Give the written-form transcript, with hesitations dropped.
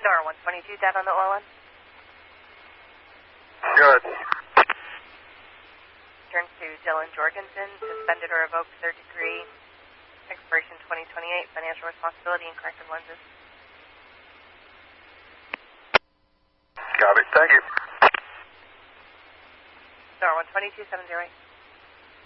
Star 122, dead on the oil one. Good. Turn to Dylan Jorgensen, suspended or revoked, third degree, expiration 2028, financial responsibility and corrective lenses. Copy. Thank you. Star 122, 708.